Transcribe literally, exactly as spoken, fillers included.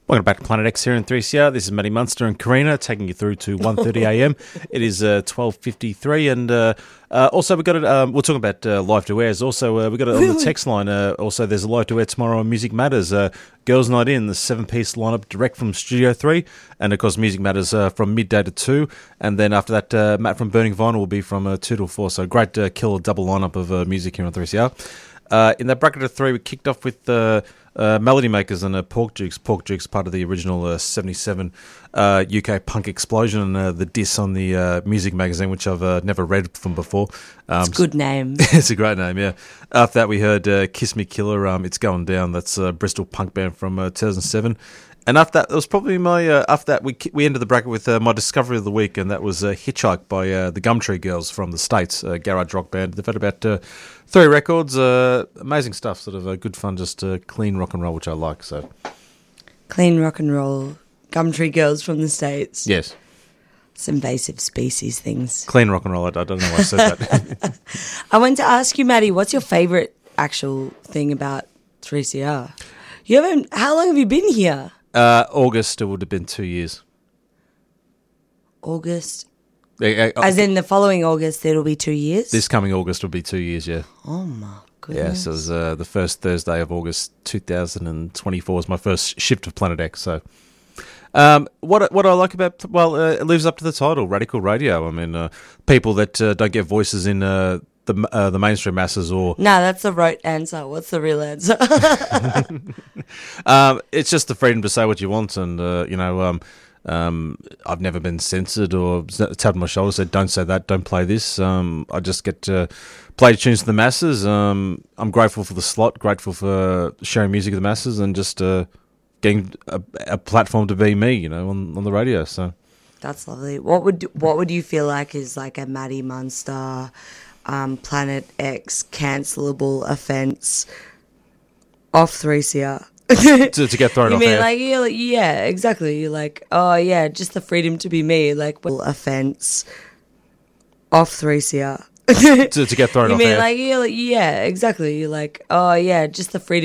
Welcome back to Planet X here in three C R. This is Matty Munster and Karina taking you through to one thirty a m. It is uh, twelve fifty-three, and uh, uh, also we've got it. Um, we're talking about uh, live to airs. Also, uh, we've got it on the text line. Uh, also, there's a live to air tomorrow on Music Matters. Uh, Girls Night In, the seven-piece lineup direct from Studio three, and of course Music Matters uh, from midday to two, and then after that, uh, Matt from Burning Vinyl will be from uh, two till four. So great uh, killer double lineup of uh, music here on three C R. Uh, in that bracket of three, we kicked off with uh, uh, Melody Makers and uh, Pork Jukes. Pork Jukes, part of the original uh, seventy-seven uh, U K punk explosion, and uh, the diss on the uh, music magazine, which I've uh, never read from before. Um, it's a good name. It's a great name, yeah. After that, we heard uh, Kiss Me Killer, um, It's Going Down. That's a Bristol punk band from uh, two thousand seven. And after that, it was probably my. Uh, after that, we we ended the bracket with uh, my discovery of the week, and that was uh, Hitchhike by uh, the Gumtree Girls from the States, a garage rock band. They've had about uh, three records, uh, amazing stuff, sort of uh, good fun, just uh, clean rock and roll, which I like. So, clean rock and roll, Gumtree Girls from the States. Yes, it's invasive species things. Clean rock and roll. I, I don't know why I said that. I wanted to ask you, Maddie, what's your favourite actual thing about three C R? You haven't. How long have you been here? Uh, August, it would have been two years. August? Uh, uh, As in the following August, it'll be two years? This coming August will be two years, yeah. Oh, my goodness. Yeah, so it was, uh, the first Thursday of August two thousand twenty-four was my first shift of Planet X. So, um, what what I like about, well, uh, it lives up to the title, Radical Radio. I mean, uh, people that uh, don't get voices in uh, the uh, the mainstream masses, or no, that's the rote answer. What's the real answer? um, it's just the freedom to say what you want, and uh, you know, um, um, I've never been censored or tapped on my shoulder said, "Don't say that, don't play this." Um, I just get to play tunes to the masses. Um, I'm grateful for the slot, grateful for sharing music with the masses, and just uh, getting a, a platform to be me, you know, on on the radio. So that's lovely. What would what would you feel like is like a Matty Munster? Um, Planet X cancelable offence off three C R to, to get thrown you off mean air. like you're like, yeah, exactly. You're like, oh yeah, just the freedom to be me, like well, offence off three C R to, to get thrown you off mean air. like you're like, yeah, exactly. You're like, oh yeah, just the freedom